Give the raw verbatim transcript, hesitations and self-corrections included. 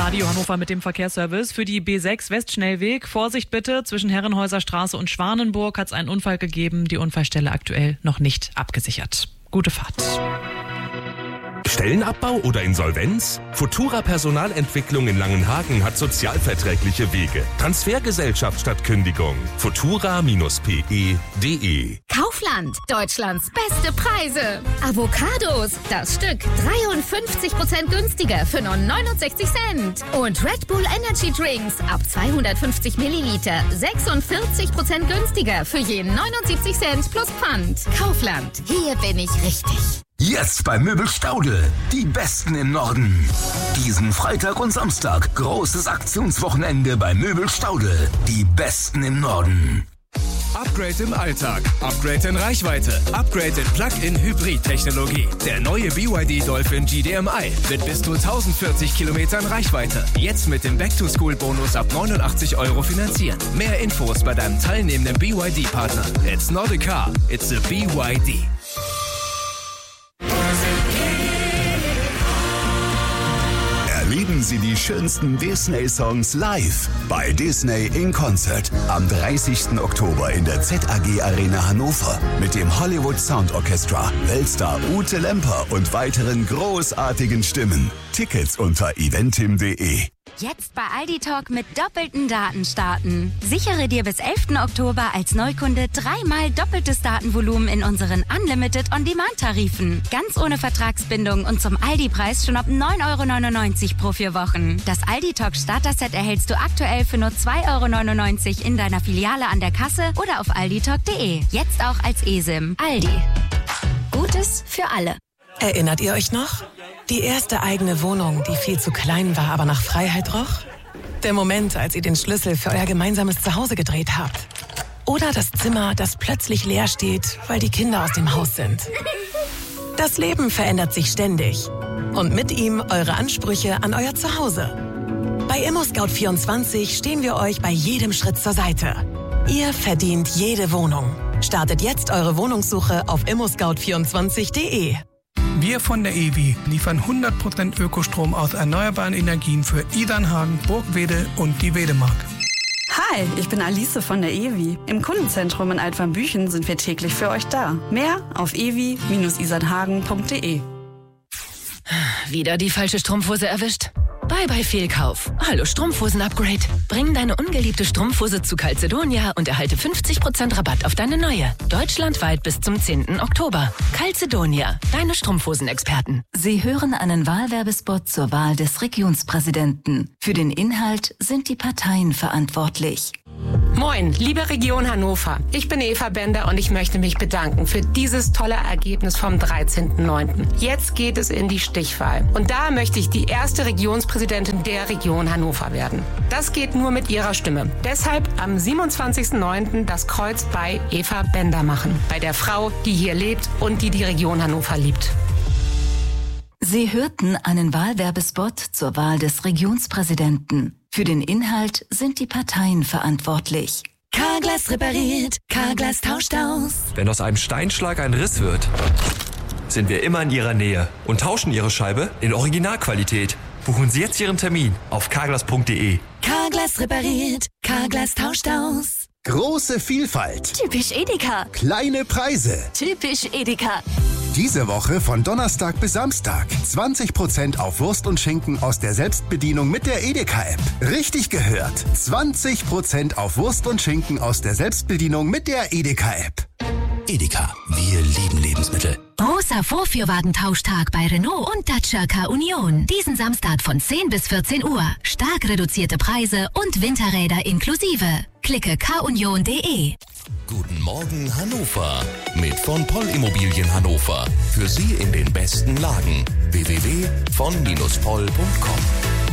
Radio Hannover mit dem Verkehrsservice. Für die B sechs Westschnellweg Vorsicht bitte. Zwischen Herrenhäuser Straße und Schwanenburg hat es einen Unfall gegeben. Die Unfallstelle aktuell noch nicht abgesichert. Gute Fahrt. Stellenabbau oder Insolvenz? Futura Personalentwicklung in Langenhagen hat sozialverträgliche Wege. Transfergesellschaft statt Kündigung. futura Bindestrich p e punkt d e. Kaufland, Deutschlands beste Preise. Avocados, das Stück dreiundfünfzig Prozent günstiger für nur neunundsechzig Cent. Und Red Bull Energy Drinks ab zweihundertfünfzig Milliliter sechsundvierzig Prozent günstiger für je neunundsiebzig Cent plus Pfand. Kaufland, hier bin ich richtig. Jetzt bei Möbel Staudel. Die Besten im Norden. Diesen Freitag und Samstag großes Aktionswochenende bei Möbel Staudel. Die Besten im Norden. Upgrade im Alltag, Upgrade in Reichweite, Upgrade in Plug-in-Hybrid-Technologie. Der neue B Y D Dolphin G D M I mit bis zu tausendvierzig Kilometern Reichweite. Jetzt mit dem Back-to-School-Bonus ab neunundachtzig Euro finanzieren. Mehr Infos bei deinem teilnehmenden B Y D-Partner. It's not a car, it's a B Y D. Erleben Sie die schönsten Disney-Songs live bei Disney in Concert am dreißigsten Oktober in der Z A G Arena Hannover mit dem Hollywood Sound Orchestra, Weltstar Ute Lemper und weiteren großartigen Stimmen. Tickets unter eventim punkt de. Jetzt bei Aldi Talk mit doppelten Daten starten. Sichere dir bis elften Oktober als Neukunde dreimal doppeltes Datenvolumen in unseren Unlimited On-Demand-Tarifen. Ganz ohne Vertragsbindung und zum Aldi-Preis schon ab neun Euro neunundneunzig pro vier Wochen. Das Aldi Talk Starter-Set erhältst du aktuell für nur zwei Euro neunundneunzig in deiner Filiale an der Kasse oder auf alditalk punkt de. Jetzt auch als eSIM. Aldi. Gutes für alle. Erinnert ihr euch noch? Die erste eigene Wohnung, die viel zu klein war, aber nach Freiheit roch? Der Moment, als ihr den Schlüssel für euer gemeinsames Zuhause gedreht habt. Oder das Zimmer, das plötzlich leer steht, weil die Kinder aus dem Haus sind. Das Leben verändert sich ständig. Und mit ihm eure Ansprüche an euer Zuhause. Bei ImmoScout vierundzwanzig stehen wir euch bei jedem Schritt zur Seite. Ihr verdient jede Wohnung. Startet jetzt eure Wohnungssuche auf immoscout vierundzwanzig punkt de. Wir von der E W I liefern hundert Prozent Ökostrom aus erneuerbaren Energien für Idernhagen, Burgwedel und die Wedemark. Hi, ich bin Alice von der E W I. Im Kundenzentrum in Altwarmbüchen sind wir täglich für euch da. Mehr auf e w i Bindestrich isernhagen punkt de. Wieder die falsche Strumpfhose erwischt? Bye bye Fehlkauf. Hallo Strumpfhosen-Upgrade. Bring deine ungeliebte Strumpfhose zu Calzedonia und erhalte fünfzig Prozent Rabatt auf deine neue. Deutschlandweit bis zum zehnten Oktober. Calzedonia, deine Strumpfhosen-Experten. Sie hören einen Wahlwerbespot zur Wahl des Regionspräsidenten. Für den Inhalt sind die Parteien verantwortlich. Moin, liebe Region Hannover. Ich bin Eva Bender und ich möchte mich bedanken für dieses tolle Ergebnis vom dreizehnten neunten Jetzt geht es in die Stichwahl. Und da möchte ich die erste Regionspräsidentin der Region Hannover werden. Das geht nur mit Ihrer Stimme. Deshalb am siebenundzwanzigsten neunten das Kreuz bei Eva Bender machen. Bei der Frau, die hier lebt und die die Region Hannover liebt. Sie hörten einen Wahlwerbespot zur Wahl des Regionspräsidenten. Für den Inhalt sind die Parteien verantwortlich. Carglass repariert, Carglass tauscht aus. Wenn aus einem Steinschlag ein Riss wird, sind wir immer in Ihrer Nähe und tauschen Ihre Scheibe in Originalqualität. Buchen Sie jetzt Ihren Termin auf carglass punkt de. Carglass repariert, Carglass tauscht aus. Große Vielfalt. Typisch Edeka. Kleine Preise. Typisch Edeka. Diese Woche von Donnerstag bis Samstag. zwanzig Prozent auf Wurst und Schinken aus der Selbstbedienung mit der Edeka-App. Richtig gehört. zwanzig Prozent auf Wurst und Schinken aus der Selbstbedienung mit der Edeka-App. Edeka, wir lieben Lebensmittel. Großer Vorführwagentauschtag bei Renault und Dacia K-Union. Diesen Samstag von zehn bis vierzehn Uhr. Stark reduzierte Preise und Winterräder inklusive. Klicke k union punkt de. Guten Morgen Hannover mit von Poll Immobilien Hannover. Für Sie in den besten Lagen. w w w punkt von Bindestrich poll punkt com